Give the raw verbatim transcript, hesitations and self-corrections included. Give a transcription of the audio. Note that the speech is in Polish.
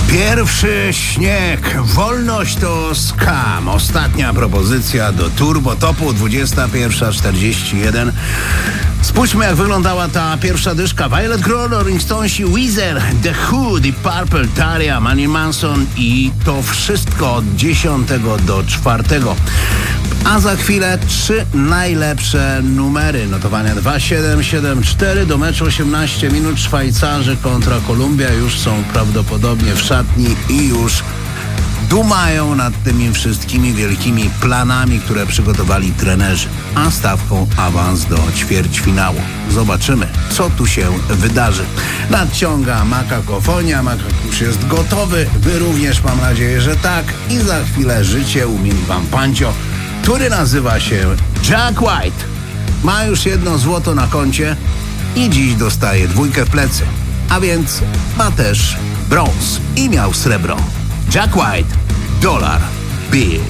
Pierwszy śnieg. Wolność to skam. Ostatnia propozycja do Turbo Topu, dwudziesta pierwsza czterdzieści jeden. Spójrzmy, jak wyglądała ta pierwsza dyszka. Violet Grohl, Rolling Stonesi, Weezer, The Who, Deep Purple, Taria, Marilyn Manson i to wszystko od dziesiątego do czwartego. A za chwilę trzy najlepsze numery. Notowania dwa siedem siedem cztery do meczu osiemnaście minut. Szwajcarzy kontra Kolumbia już są prawdopodobnie w szatni i już dumają nad tymi wszystkimi wielkimi planami, które przygotowali trenerzy, a stawką awans do ćwierćfinału. Zobaczymy, co tu się wydarzy. Nadciąga Makakofonia, Makak już jest gotowy, wy również, mam nadzieję, że tak. I za chwilę życie umieli wam Pancio, który nazywa się Jack White. Ma już jedno złoto na koncie i dziś dostaje dwójkę w plecy, a więc ma też brąz i miał srebro. Jack White, Dollar Bill.